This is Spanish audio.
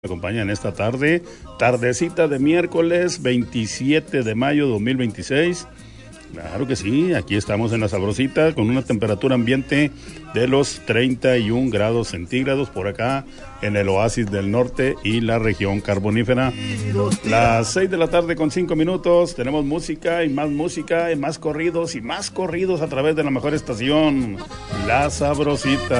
Me acompaña en esta tarde, tardecita de miércoles 27 de mayo 2026. Claro que sí, aquí estamos en La Sabrosita con una temperatura ambiente de los 31 grados centígrados por acá en el oasis del norte y la región carbonífera. Las 6 de la tarde con 5 minutos, tenemos música y más corridos a través de la mejor estación, La Sabrosita.